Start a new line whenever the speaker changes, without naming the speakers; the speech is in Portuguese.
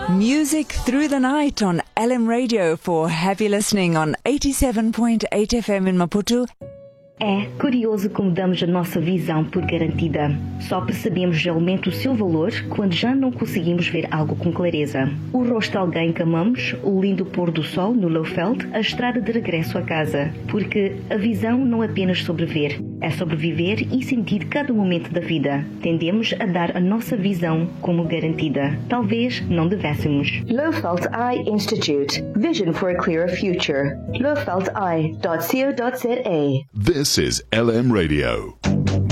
Music through the night on LM Radio for happy listening on 87.8 FM in Maputo.
É curioso como damos a nossa visão por garantida. Só percebemos realmente o seu valor quando já não conseguimos ver algo com clareza. O rosto de alguém que amamos, o lindo pôr do sol no Lowveld, a estrada de regresso a casa. Porque a visão não é apenas sobre ver, é sobre viver e sentir cada momento da vida. Tendemos a dar a nossa visão como garantida. Talvez não devêssemos.
Lowveld Eye Institute. Vision for a clearer future. lowveldeye.co.za.
This is LM Radio.